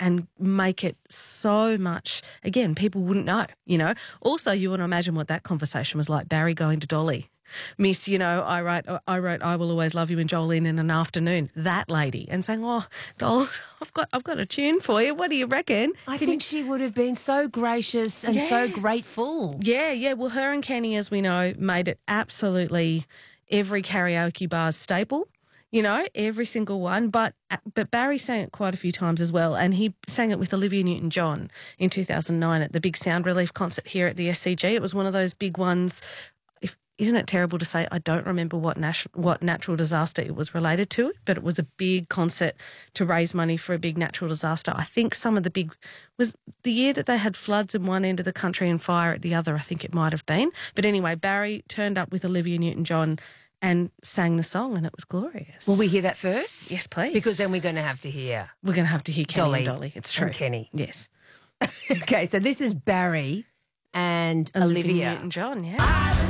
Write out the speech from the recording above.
and make it so much, again, people wouldn't know, you know. Also, you want to imagine what that conversation was like, Barry going to Dolly. Miss, you know, I wrote I Will Always Love You and Jolene in an afternoon, that lady, and saying, oh, Doll, I've got a tune for you. What do you reckon? I think she would have been so gracious and so grateful. Yeah. Well, her and Kenny, as we know, made it absolutely every karaoke bar's staple. You know, every single one. But Barry sang it quite a few times as well, and he sang it with Olivia Newton-John in 2009 at the big Sound Relief concert here at the SCG. It was one of those big ones. Isn't it terrible to say I don't remember what natural disaster it was related to, but it was a big concert to raise money for a big natural disaster. I think some of the big was the year that they had floods in one end of the country and fire at the other, I think it might have been. But anyway, Barry turned up with Olivia Newton-John and sang the song, and it was glorious. Will we hear that first? Yes, please. Because then we're going to have to hear. We're going to have to hear Kenny and Dolly. It's true. And Kenny. Yes. Okay, so this is Barry and Olivia Newton-John, yeah.